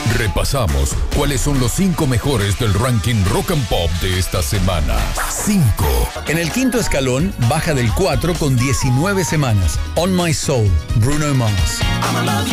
Repasamos cuáles son los 5 mejores del ranking Rock and Pop de esta semana. 5. En el quinto escalón, baja del 4 con 19 semanas. On My Soul, Bruno Mars.